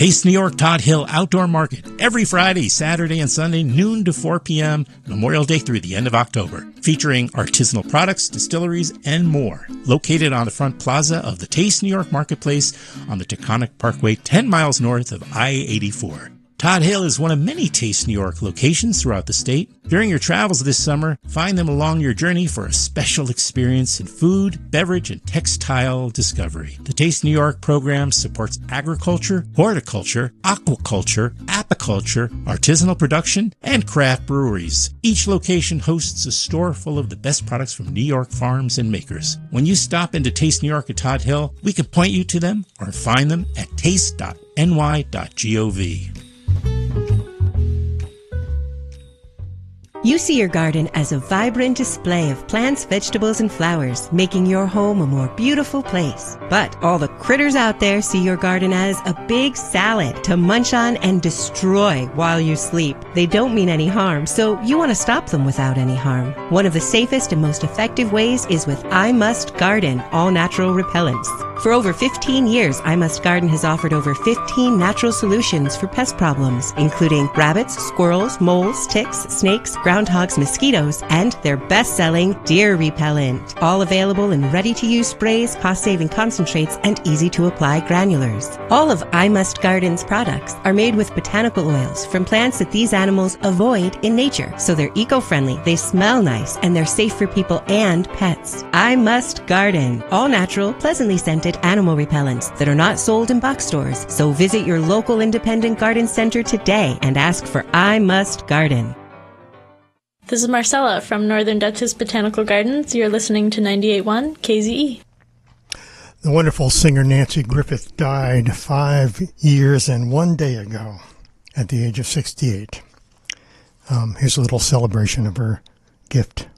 Taste New York Todd Hill Outdoor Market every Friday, Saturday, and Sunday, noon to 4 p.m., Memorial Day through the end of October, featuring artisanal products, distilleries, and more. Located on the front plaza of the Taste New York Marketplace on the Taconic Parkway, 10 miles north of I-84. Todd Hill is one of many Taste New York locations throughout the state. During your travels this summer, find them along your journey for a special experience in food, beverage, and textile discovery. The Taste New York program supports agriculture, horticulture, aquaculture, apiculture, artisanal production, and craft breweries. Each location hosts a store full of the best products from New York farms and makers. When you stop into Taste New York at Todd Hill, we can point you to them or find them at taste.ny.gov. You see your garden as a vibrant display of plants, vegetables, and flowers, making your home a more beautiful place. But all the critters out there see your garden as a big salad to munch on and destroy while you sleep. They don't mean any harm, so you want to stop them without any harm. One of the safest and most effective ways is with I Must Garden all-natural repellents. For over 15 years, I Must Garden has offered over 15 natural solutions for pest problems, including rabbits, squirrels, moles, ticks, snakes, groundhogs, mosquitoes, and their best-selling deer repellent. All available in ready-to-use sprays, cost-saving concentrates, and easy-to-apply granulars. All of I Must Garden's products are made with botanical oils from plants that these animals avoid in nature, so they're eco-friendly, they smell nice, and they're safe for people and pets. I Must Garden. All-natural, pleasantly scented animal repellents that are not sold in box stores. So visit your local independent garden center today and ask for I Must Garden. This is Marcella from Northern Dutchess Botanical Gardens. You're listening to 98.1 KZE. The wonderful singer Nancy Griffith died 5 years and 1 day ago at the age of 68. Here's a little celebration of her gift.